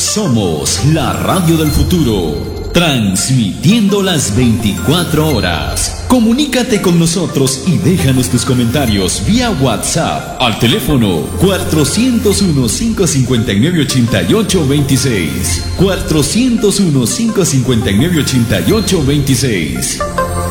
Somos la radio del futuro, transmitiendo las 24 horas. Comunícate con nosotros y déjanos tus comentarios vía WhatsApp al teléfono 401-559-8826. 401-559-8826.